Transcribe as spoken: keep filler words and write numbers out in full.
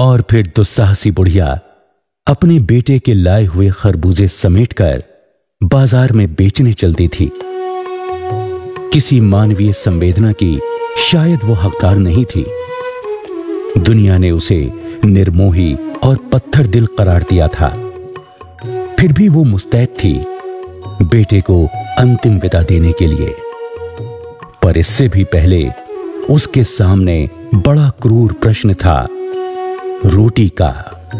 और फिर दुस्साहसी बुढ़िया अपने बेटे के लाए हुए खरबूजे समेटकर बाजार में बेचने चलती थी। किसी मानवीय संवेदना की शायद वो हकदार नहीं थी। दुनिया ने उसे निर्मोही और पत्थर दिल करार दिया था। फिर भी वो मुस्तैद थी बेटे को अंतिम विदा देने के लिए। पर इससे भी पहले उसके सामने बड़ा क्रूर प्रश्न था, रोटी का।